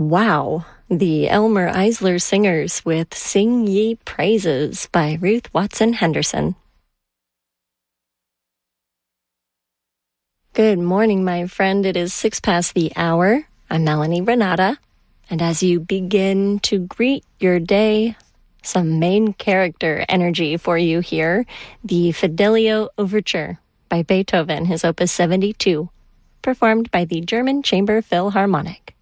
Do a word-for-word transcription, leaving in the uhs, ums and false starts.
Wow, the Elmer Eisler Singers with Sing Ye Praises by Ruth Watson Henderson. Good morning, my friend. It is six past the hour. I'm Melanie Renata. And as you begin to greet your day, some main character energy for you here. The Fidelio Overture by Beethoven, his Opus seventy-two, performed by the German Chamber Philharmonic.